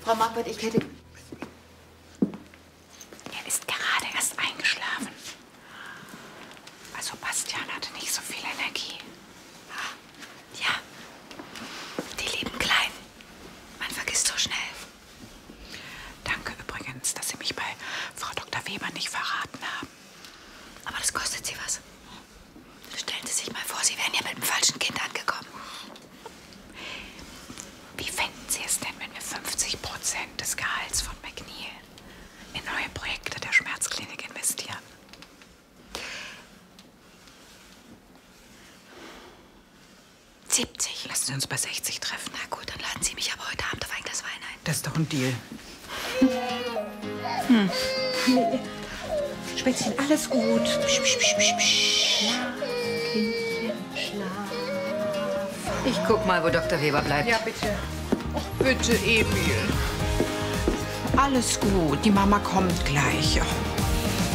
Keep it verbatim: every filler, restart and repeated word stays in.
Frau Marquardt, ich hätte... Er ist gerade erst eingeschlafen. Also Bastian hatte nicht so viel Energie. Ja, die lieben Kleinen. Man vergisst so schnell. Danke übrigens, dass Sie mich bei Frau Doktor Weber nicht verraten haben. Aber das kostet Sie was. Stellen Sie sich mal vor, Sie wären ja mit dem falschen Kind angekommen. Wie fänden Sie es denn, wenn wir fünfzig Prozent des Gehalts von McNeil in neue Projekte der Schmerzklinik investieren? siebzig. Lassen Sie uns bei sechzig treffen. Na gut, dann laden Sie mich aber heute Abend auf ein Glas Wein ein. Das ist doch ein Deal. Hm. Nee. Spätzchen, alles gut. Psch, psch, psch, psch, psch. Schlaf, Kindchen, schlaf. Ich guck mal, wo Doktor Weber bleibt. Ja, bitte. Och, bitte, Emil. Alles gut, die Mama kommt gleich. Oh.